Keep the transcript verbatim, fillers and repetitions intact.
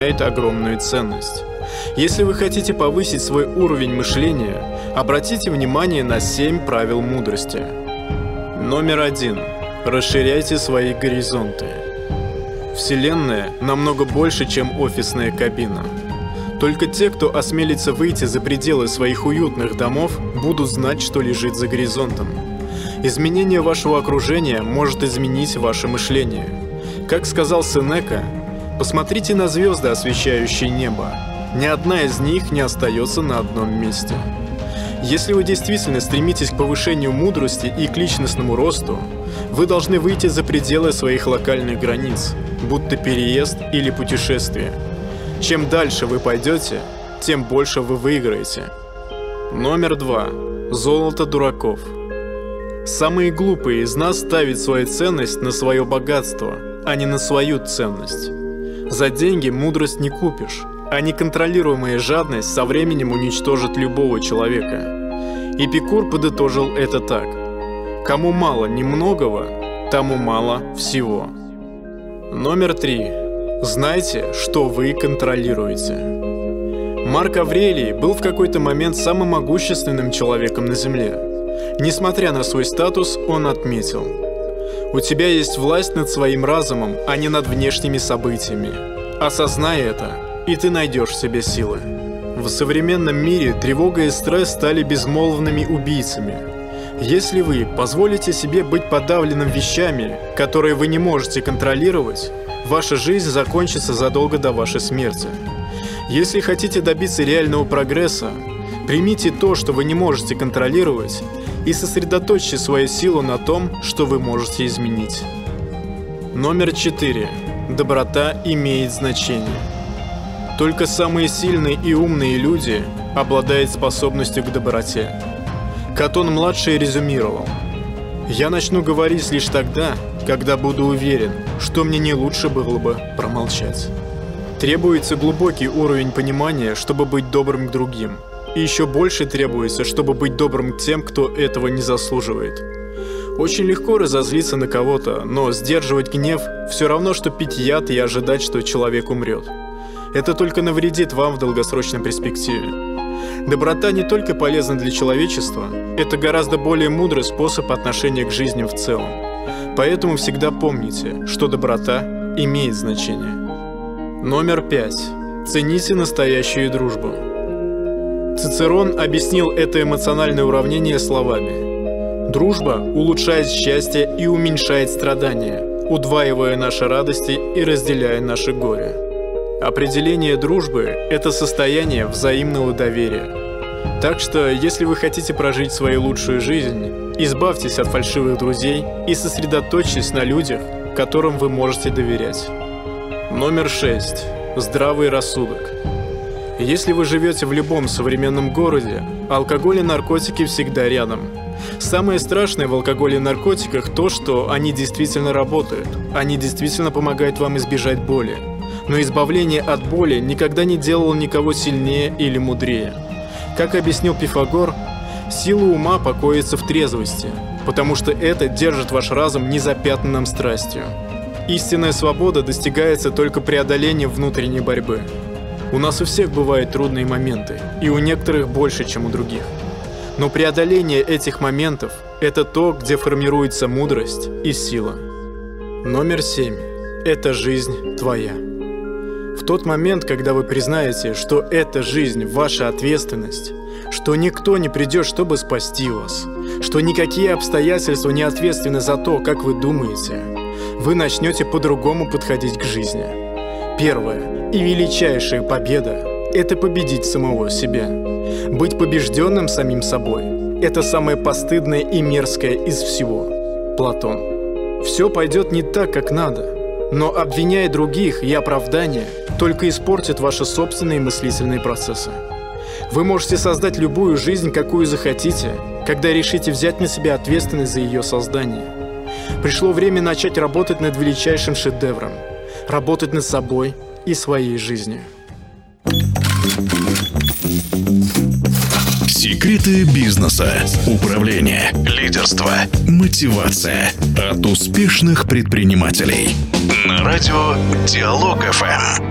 имеет огромную ценность. Если вы хотите повысить свой уровень мышления, обратите внимание на семь правил мудрости. Номер один. Расширяйте свои горизонты. Вселенная намного больше, чем офисная кабина. Только те, кто осмелится выйти за пределы своих уютных домов, будут знать, что лежит за горизонтом. Изменение вашего окружения может изменить ваше мышление. Как сказал Сенека, посмотрите на звезды, освещающие небо. Ни одна из них не остается на одном месте. Если вы действительно стремитесь к повышению мудрости и к личностному росту, вы должны выйти за пределы своих локальных границ, будто переезд или путешествие. Чем дальше вы пойдете, тем больше вы выиграете. Номер два. Золото дураков. Самые глупые из нас ставят свою ценность на свое богатство, а не на свою ценность. За деньги мудрость не купишь, а неконтролируемая жадность со временем уничтожит любого человека. Эпикур подытожил это так: кому мало немногого, тому мало всего. Номер три. Знайте, что вы контролируете. Марк Аврелий был в какой-то момент самым могущественным человеком на земле. Несмотря на свой статус, он отметил: у тебя есть власть над своим разумом, а не над внешними событиями. Осознай это, и ты найдешь в себе силы. В современном мире тревога и стресс стали безмолвными убийцами. Если вы позволите себе быть подавленным вещами, которые вы не можете контролировать, ваша жизнь закончится задолго до вашей смерти. Если хотите добиться реального прогресса, примите то, что вы не можете контролировать, и сосредоточьте свою силу на том, что вы можете изменить. Номер четыре. Доброта имеет значение. Только самые сильные и умные люди обладают способностью к доброте. Катон-младший резюмировал: «Я начну говорить лишь тогда, когда буду уверен, что мне не лучше было бы промолчать». Требуется глубокий уровень понимания, чтобы быть добрым к другим. И еще больше требуется, чтобы быть добрым к тем, кто этого не заслуживает. Очень легко разозлиться на кого-то, но сдерживать гнев все равно, что пить яд и ожидать, что человек умрет. Это только навредит вам в долгосрочной перспективе. Доброта не только полезна для человечества, это гораздо более мудрый способ отношения к жизни в целом. Поэтому всегда помните, что доброта имеет значение. Номер пять. Цените настоящую дружбу. Цицерон объяснил это эмоциональное уравнение словами: «Дружба улучшает счастье и уменьшает страдания, удваивая наши радости и разделяя наши горе». Определение дружбы – это состояние взаимного доверия. Так что, если вы хотите прожить свою лучшую жизнь, избавьтесь от фальшивых друзей и сосредоточьтесь на людях, которым вы можете доверять. Номер шесть. Здравый рассудок. Если вы живете в любом современном городе, алкоголь и наркотики всегда рядом. Самое страшное в алкоголе и наркотиках то, что они действительно работают, они действительно помогают вам избежать боли. Но избавление от боли никогда не делало никого сильнее или мудрее. Как объяснил Пифагор, сила ума покоится в трезвости, потому что это держит ваш разум незапятнанным страстью. Истинная свобода достигается только преодолением внутренней борьбы. У нас у всех бывают трудные моменты, и у некоторых больше, чем у других. Но преодоление этих моментов – это то, где формируется мудрость и сила. Номер семь. Это жизнь твоя. В тот момент, когда вы признаете, что эта жизнь – ваша ответственность, что никто не придет, чтобы спасти вас, что никакие обстоятельства не ответственны за то, как вы думаете, вы начнете по-другому подходить к жизни. Первая и величайшая победа – это победить самого себя. Быть побежденным самим собой – это самое постыдное и мерзкое из всего. Платон. Все пойдет не так, как надо. Но обвиняя других и оправдания только испортит ваши собственные мыслительные процессы. Вы можете создать любую жизнь, какую захотите, когда решите взять на себя ответственность за ее создание. Пришло время начать работать над величайшим шедевром, работать над собой и своей жизнью. Секреты бизнеса, управления, лидерства, мотивация от успешных предпринимателей. На радио Диалог эф эм.